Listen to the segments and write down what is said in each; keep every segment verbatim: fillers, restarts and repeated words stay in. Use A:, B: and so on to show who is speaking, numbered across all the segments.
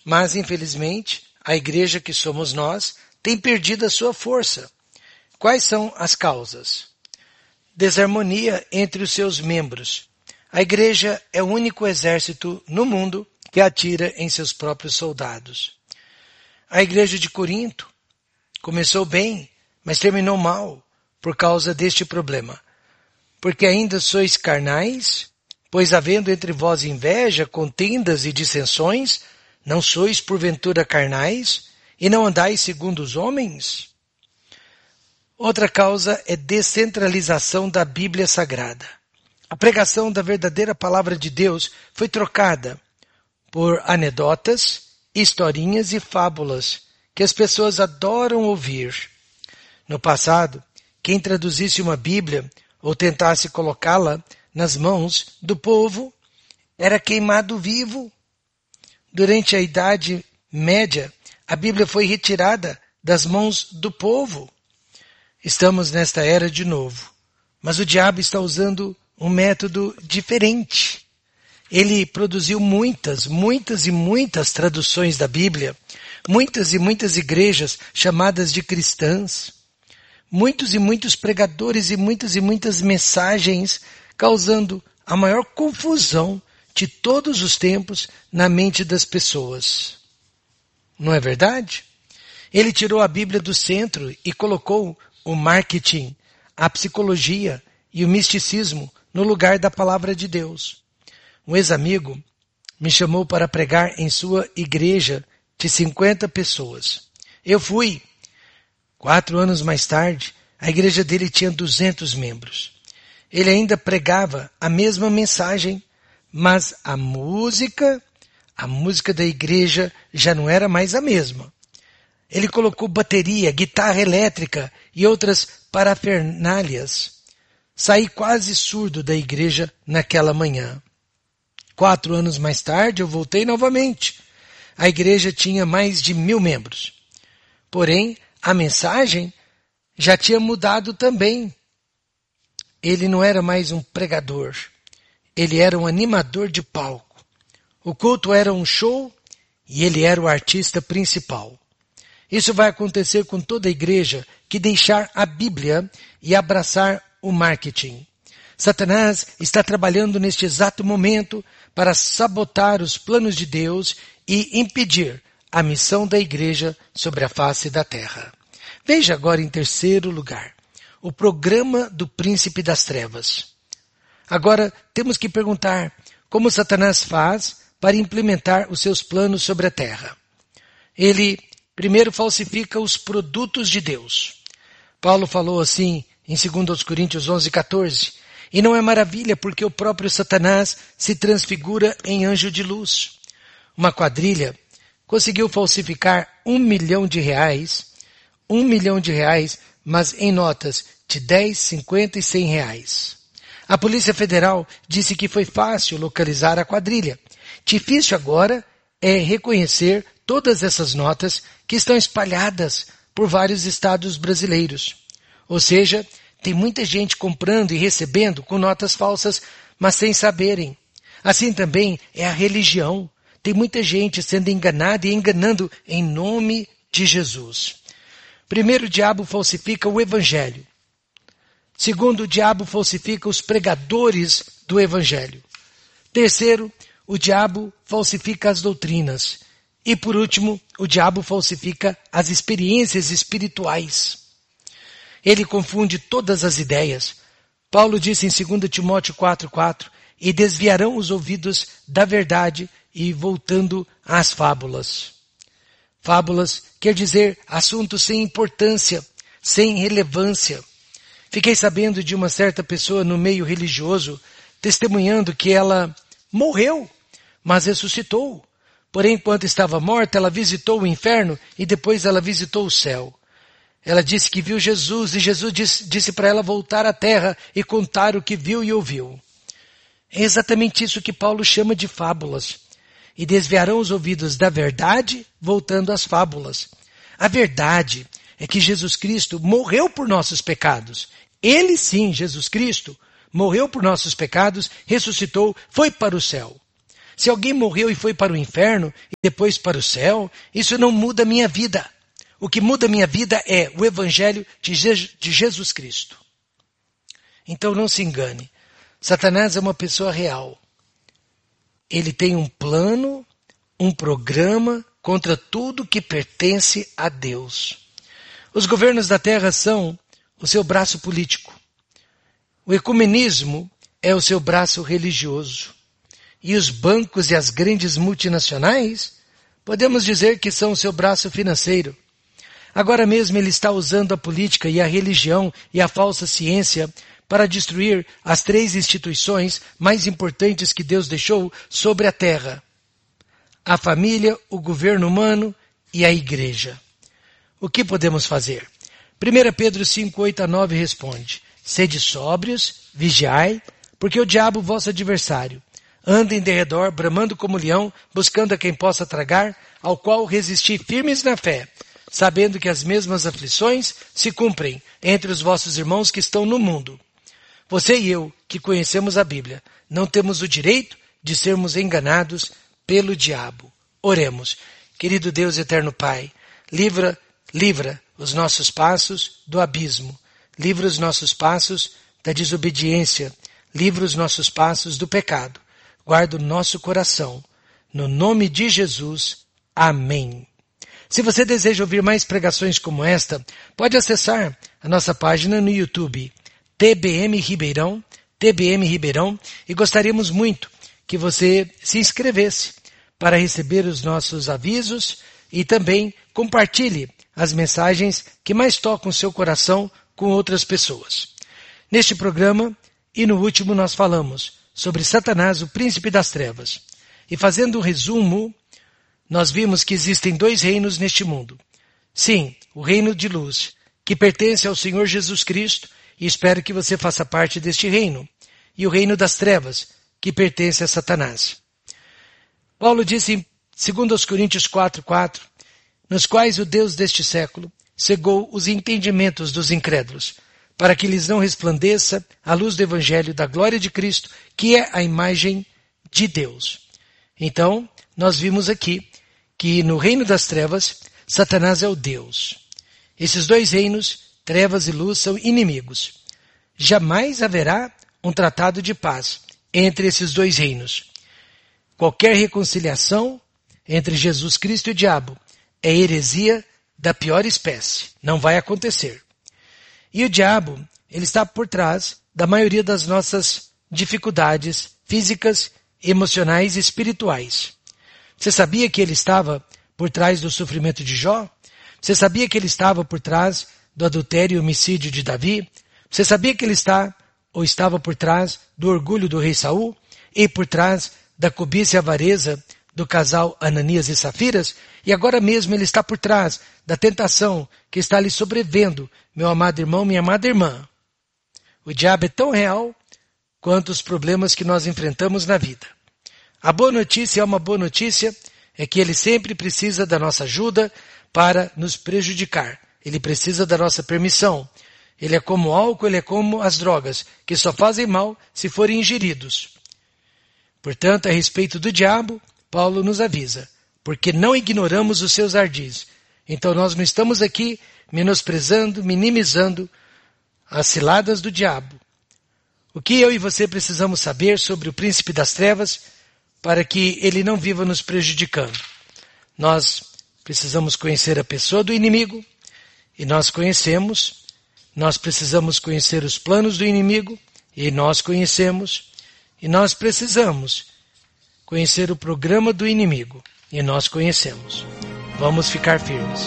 A: Mas, infelizmente, a igreja que somos nós tem perdido a sua força. Quais são as causas? Desarmonia entre os seus membros. A igreja é o único exército no mundo que atira em seus próprios soldados. A igreja de Corinto começou bem, mas terminou mal por causa deste problema. Porque ainda sois carnais, pois havendo entre vós inveja, contendas e dissensões, não sois porventura carnais, e não andais segundo os homens? Outra causa é descentralização da Bíblia Sagrada. A pregação da verdadeira palavra de Deus foi trocada por anedotas, historinhas e fábulas que as pessoas adoram ouvir. No passado, quem traduzisse uma Bíblia ou tentasse colocá-la nas mãos do povo era queimado vivo. Durante a Idade Média, a Bíblia foi retirada das mãos do povo. Estamos nesta era de novo, mas o diabo está usando um método diferente. Ele produziu muitas, muitas e muitas traduções da Bíblia, muitas e muitas igrejas chamadas de cristãs, muitos e muitos pregadores e muitas e muitas mensagens, causando a maior confusão de todos os tempos na mente das pessoas. Não é verdade? Ele tirou a Bíblia do centro e colocou o marketing, a psicologia e o misticismo no lugar da palavra de Deus. Um ex-amigo me chamou para pregar em sua igreja de cinquenta pessoas. Eu fui. Quatro anos mais tarde, a igreja dele tinha duzentos membros. Ele ainda pregava a mesma mensagem, mas a música, a música da igreja já não era mais a mesma. Ele colocou bateria, guitarra elétrica e outras parafernálias. Saí quase surdo da igreja naquela manhã. Quatro anos mais tarde, eu voltei novamente. A igreja tinha mais de mil membros. Porém, a mensagem já tinha mudado também. Ele não era mais um pregador. Ele era um animador de palco. O culto era um show e ele era o artista principal. Isso vai acontecer com toda a igreja que deixar a Bíblia e abraçar o marketing. Satanás está trabalhando neste exato momento para sabotar os planos de Deus e impedir a missão da igreja sobre a face da terra. Veja agora em terceiro lugar, o programa do príncipe das trevas. Agora temos que perguntar como Satanás faz para implementar os seus planos sobre a terra. Ele primeiro falsifica os produtos de Deus. Paulo falou assim em dois Coríntios onze, quatorze, e não é maravilha porque o próprio Satanás se transfigura em anjo de luz. Uma quadrilha conseguiu falsificar um milhão de reais, um milhão de reais, mas em notas de dez, cinquenta e cem reais. A Polícia Federal disse que foi fácil localizar a quadrilha. Difícil agora é reconhecer todas essas notas que estão espalhadas por vários estados brasileiros. Ou seja, tem muita gente comprando e recebendo com notas falsas, mas sem saberem. Assim também é a religião. Tem muita gente sendo enganada e enganando em nome de Jesus. Primeiro, o diabo falsifica o evangelho. Segundo, o diabo falsifica os pregadores do evangelho. Terceiro, o diabo falsifica as doutrinas. E por último, o diabo falsifica as experiências espirituais. Ele confunde todas as ideias. Paulo disse em dois Timóteo quatro, quatro, e desviarão os ouvidos da verdade e voltando às fábulas. Fábulas quer dizer assuntos sem importância, sem relevância. Fiquei sabendo de uma certa pessoa no meio religioso testemunhando que ela morreu, mas ressuscitou. Porém, enquanto estava morta, ela visitou o inferno e depois ela visitou o céu. Ela disse que viu Jesus e Jesus disse, disse para ela voltar à terra e contar o que viu e ouviu. É exatamente isso que Paulo chama de fábulas. E desviarão os ouvidos da verdade, voltando às fábulas. A verdade é que Jesus Cristo morreu por nossos pecados. Ele sim, Jesus Cristo, morreu por nossos pecados, ressuscitou, foi para o céu. Se alguém morreu e foi para o inferno e depois para o céu, isso não muda a minha vida. O que muda a minha vida é o Evangelho de Jesus Cristo. Então não se engane. Satanás é uma pessoa real. Ele tem um plano, um programa contra tudo que pertence a Deus. Os governos da terra são o seu braço político. O ecumenismo é o seu braço religioso. E os bancos e as grandes multinacionais, podemos dizer que são o seu braço financeiro. Agora mesmo ele está usando a política e a religião e a falsa ciência para destruir as três instituições mais importantes que Deus deixou sobre a terra: a família, o governo humano e a igreja. O que podemos fazer? primeira Pedro cinco, oito a nove responde: sede sóbrios, vigiai, porque o diabo, vosso adversário, anda em derredor, bramando como leão, buscando a quem possa tragar, ao qual resisti firmes na fé, sabendo que as mesmas aflições se cumprem entre os vossos irmãos que estão no mundo. Você e eu, que conhecemos a Bíblia, não temos o direito de sermos enganados pelo diabo. Oremos. Querido Deus eterno Pai, livra, livra os nossos passos do abismo, livra os nossos passos da desobediência, livra os nossos passos do pecado. Guarda o nosso coração. No nome de Jesus. Amém. Se você deseja ouvir mais pregações como esta, pode acessar a nossa página no YouTube, T B M Ribeirão, T B M Ribeirão, e gostaríamos muito que você se inscrevesse para receber os nossos avisos e também compartilhe as mensagens que mais tocam seu coração com outras pessoas. Neste programa e no último nós falamos sobre Satanás, o príncipe das trevas. E fazendo um resumo, nós vimos que existem dois reinos neste mundo. Sim, o reino de luz, que pertence ao Senhor Jesus Cristo, e espero que você faça parte deste reino. E o reino das trevas, que pertence a Satanás. Paulo disse em dois Coríntios quatro, quatro, nos quais o Deus deste século cegou os entendimentos dos incrédulos, para que lhes não resplandeça a luz do Evangelho da glória de Cristo, que é a imagem de Deus. Então, nós vimos aqui que no reino das trevas, Satanás é o Deus. Esses dois reinos, trevas e luz, são inimigos. Jamais haverá um tratado de paz entre esses dois reinos. Qualquer reconciliação entre Jesus Cristo e o diabo é heresia da pior espécie. Não vai acontecer. E o diabo, ele está por trás da maioria das nossas dificuldades físicas, emocionais e espirituais. Você sabia que ele estava por trás do sofrimento de Jó? Você sabia que ele estava por trás do adultério e homicídio de Davi? Você sabia que ele está ou estava por trás do orgulho do rei Saul? E por trás da cobiça e avareza do casal Ananias e Safiras? E agora mesmo ele está por trás da tentação que está lhe sobrevendo, meu amado irmão, minha amada irmã. O diabo é tão real quanto os problemas que nós enfrentamos na vida. A boa notícia é uma boa notícia, é que ele sempre precisa da nossa ajuda para nos prejudicar. Ele precisa da nossa permissão. Ele é como o álcool, ele é como as drogas, que só fazem mal se forem ingeridos. Portanto, a respeito do diabo, Paulo nos avisa, porque não ignoramos os seus ardis. Então nós não estamos aqui menosprezando, minimizando as ciladas do diabo. O que eu e você precisamos saber sobre o príncipe das trevas para que ele não viva nos prejudicando? Nós precisamos conhecer a pessoa do inimigo, e nós conhecemos. Nós precisamos conhecer os planos do inimigo, e nós conhecemos. E nós precisamos conhecer o programa do inimigo, e nós conhecemos. Vamos ficar firmes.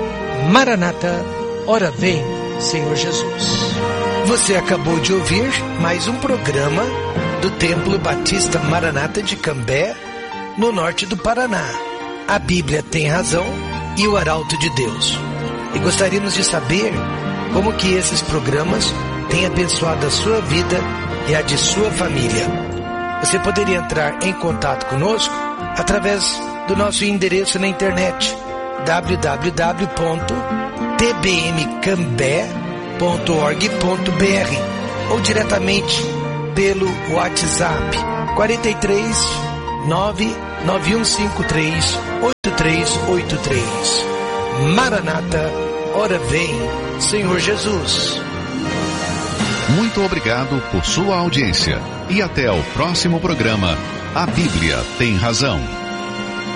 A: Maranata, ora vem, Senhor Jesus. Você acabou de ouvir mais um programa do Templo Batista Maranata de Cambé, no norte do Paraná. A Bíblia tem razão e o arauto de Deus. E gostaríamos de saber como que esses programas têm abençoado a sua vida e a de sua família. Você poderia entrar em contato conosco através do nosso endereço na internet, w w w ponto t b m cambé ponto org ponto b r, ou diretamente pelo WhatsApp quatro três, nove nove um cinco três oito três oito três. Maranata, ora vem, Senhor Jesus.
B: Muito obrigado por sua audiência e até o próximo programa A Bíblia Tem Razão.